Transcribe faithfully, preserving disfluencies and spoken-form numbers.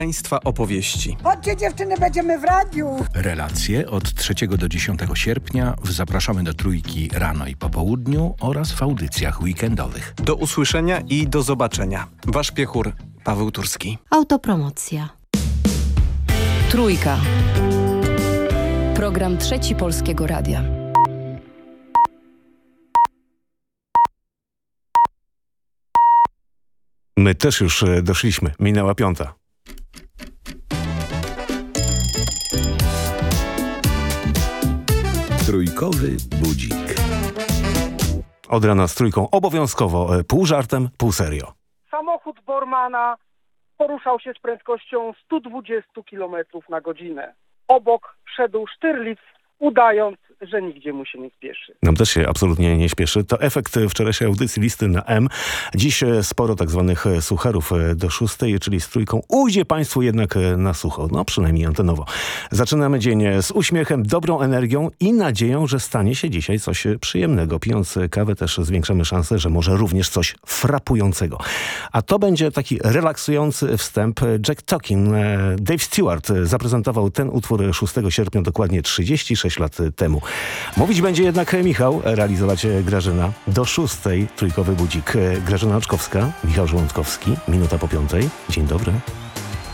Państwa opowieści. Chodźcie dziewczyny, będziemy w radiu. Relacje od trzeciego do dziesiątego sierpnia zapraszamy do Trójki rano i po południu oraz w audycjach weekendowych. Do usłyszenia i do zobaczenia. Wasz piechur Paweł Turski. Autopromocja. Trójka. Program Trzeci Polskiego Radia. My też już doszliśmy. Minęła piąta. Trójkowy budzik. Od rana z Trójką obowiązkowo pół żartem, pół serio. Samochód Bormana poruszał się z prędkością sto dwadzieścia kilometrów na godzinę. Obok szedł Sztyrlic, udając, że nigdzie mu się nie spieszy. Nam też się absolutnie nie śpieszy. To efekt wczorajszej audycji Listy na M. Dziś sporo tak zwanych sucharów do szóstej, czyli z Trójką. Ujdzie Państwu jednak na sucho, no przynajmniej antenowo. Zaczynamy dzień z uśmiechem, dobrą energią i nadzieją, że stanie się dzisiaj coś przyjemnego. Pijąc kawę też zwiększamy szansę, że może również coś frapującego. A to będzie taki relaksujący wstęp. Jack Talking, Dave Stewart zaprezentował ten utwór szóstego sierpnia dokładnie trzydzieści sześć lat temu. Mówić będzie jednak Michał, realizować Grażyna. Do szóstej Trójkowy budzik. Grażyna Oczkowska, Michał Żołądkowski, minuta po piątej. Dzień dobry.